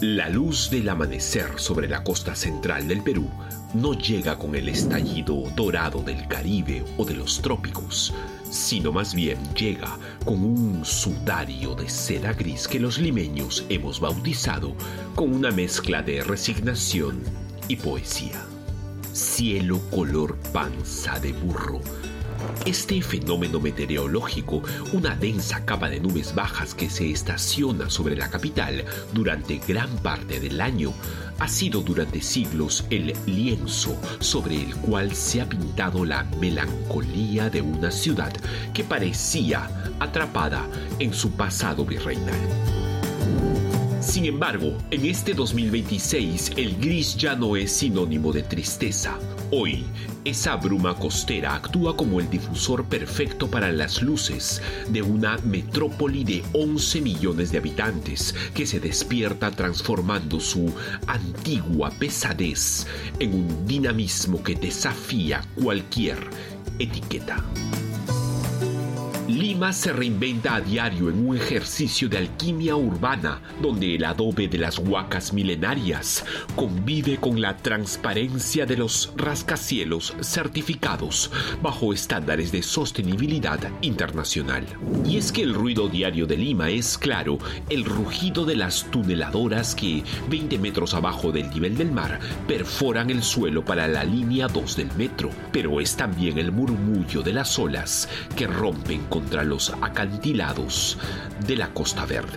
La luz del amanecer sobre la costa central del Perú no llega con el estallido dorado del Caribe o de los trópicos, sino más bien llega con un sudario de seda gris que los limeños hemos bautizado con una mezcla de resignación y poesía. Cielo color panza de burro. Este fenómeno meteorológico, una densa capa de nubes bajas que se estaciona sobre la capital durante gran parte del año, ha sido durante siglos el lienzo sobre el cual se ha pintado la melancolía de una ciudad que parecía atrapada en su pasado virreinal. Sin embargo, en este 2026 el gris ya no es sinónimo de tristeza. Hoy, esa bruma costera actúa como el difusor perfecto para las luces de una metrópoli de 11 millones de habitantes que se despierta transformando su antigua pesadez en un dinamismo que desafía cualquier etiqueta. Lima se reinventa a diario en un ejercicio de alquimia urbana, donde el adobe de las huacas milenarias convive con la transparencia de los rascacielos certificados bajo estándares de sostenibilidad internacional. Y es que el ruido diario de Lima es, claro, el rugido de las tuneladoras que, 20 metros abajo del nivel del mar, perforan el suelo para la línea 2 del metro, pero es también el murmullo de las olas que rompen contra los acantilados de la Costa Verde.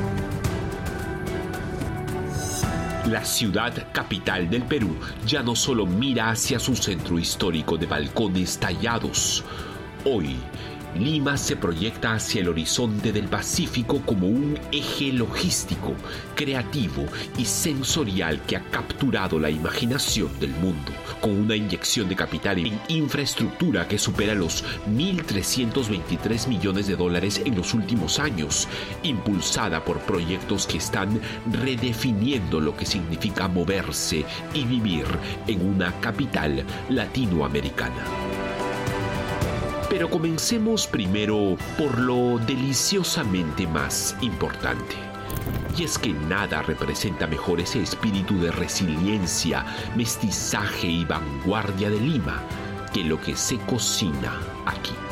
La ciudad capital del Perú ya no solo mira hacia su centro histórico de balcones tallados. Hoy, Lima se proyecta hacia el horizonte del Pacífico como un eje logístico, creativo y sensorial que ha capturado la imaginación del mundo, con una inyección de capital en infraestructura que supera los 1.323 millones de dólares en los últimos años, impulsada por proyectos que están redefiniendo lo que significa moverse y vivir en una capital latinoamericana. Pero comencemos primero por lo deliciosamente más importante. Y es que nada representa mejor ese espíritu de resiliencia, mestizaje y vanguardia de Lima que lo que se cocina aquí.